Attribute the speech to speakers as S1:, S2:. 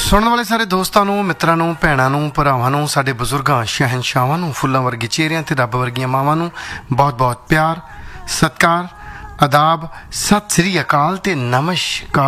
S1: ਸੁਣਨ ਵਾਲੇ ਸਾਰੇ ਦੋਸਤਾਂ ਨੂੰ, ਮਿੱਤਰਾਂ ਨੂੰ, ਭੈਣਾਂ ਨੂੰ, ਭਰਾਵਾਂ ਨੂੰ, ਸਾਡੇ ਬਜ਼ੁਰਗਾਂ, ਸ਼ਹਿਨਸ਼ਾਹਾਂ ਨੂੰ, ਫੁੱਲਾਂ ਵਰਗੇ ਚਿਹਰਿਆਂ ਤੇ ਰੱਬ ਵਰਗੀਆਂ ਮਾਵਾਂ ਨੂੰ ਬਹੁਤ ਬਹੁਤ ਪਿਆਰ, ਸਤਿਕਾਰ, ਆਦਾਬ, ਸਤਿ ਸ੍ਰੀ ਅਕਾਲ ਤੇ ਨਮਸਕਾਰ।